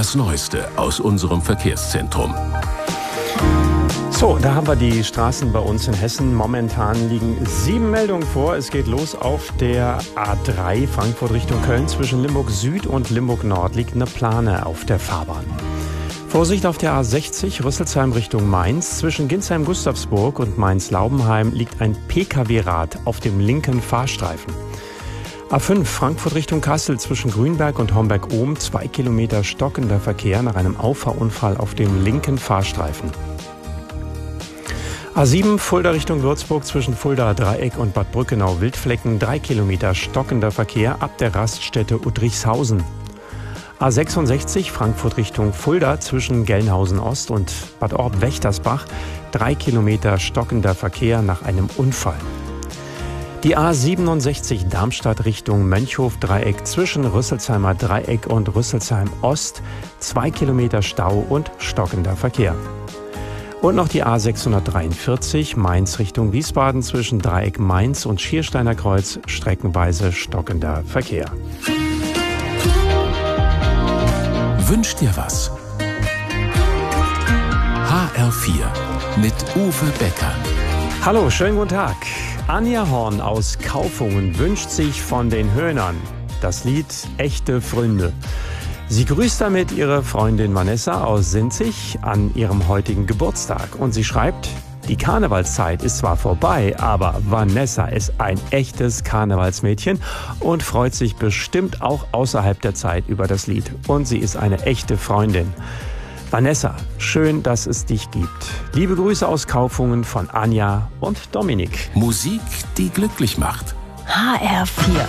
Das Neueste aus unserem Verkehrszentrum. So, da haben wir die Straßen bei uns in Hessen. Momentan liegen 7 Meldungen vor. Es geht los auf der A3 Frankfurt Richtung Köln. Zwischen Limburg Süd und Limburg Nord liegt eine Plane auf der Fahrbahn. Vorsicht auf der A60 Rüsselsheim Richtung Mainz. Zwischen Ginsheim-Gustavsburg und Mainz-Laubenheim liegt ein Pkw-Rad auf dem linken Fahrstreifen. A5 Frankfurt Richtung Kassel zwischen Grünberg und Homberg-Ohm 2 Kilometer stockender Verkehr nach einem Auffahrunfall auf dem linken Fahrstreifen. A7 Fulda Richtung Würzburg zwischen Fulda Dreieck und Bad Brückenau-Wildflecken 3 Kilometer stockender Verkehr ab der Raststätte Uttrichshausen. A66 Frankfurt Richtung Fulda zwischen Gelnhausen Ost und Bad Orb-Wächtersbach 3 Kilometer stockender Verkehr nach einem Unfall. Die A67 Darmstadt Richtung Mönchhof-Dreieck zwischen Rüsselsheimer Dreieck und Rüsselsheim Ost 2 Kilometer Stau und stockender Verkehr. Und noch die A643 Mainz Richtung Wiesbaden zwischen Dreieck Mainz und Schiersteiner Kreuz streckenweise stockender Verkehr. Wünsch dir was? HR4 mit Uwe Becker. Hallo, schönen guten Tag. Anja Horn aus Kaufungen wünscht sich von den Höhnern das Lied Echte Freunde. Sie grüßt damit ihre Freundin Vanessa aus Sinzig an ihrem heutigen Geburtstag. Und sie schreibt, die Karnevalszeit ist zwar vorbei, aber Vanessa ist ein echtes Karnevalsmädchen und freut sich bestimmt auch außerhalb der Zeit über das Lied. Und sie ist eine echte Freundin. Vanessa, schön, dass es dich gibt. Liebe Grüße aus Kaufungen von Anja und Dominik. Musik, die glücklich macht. HR4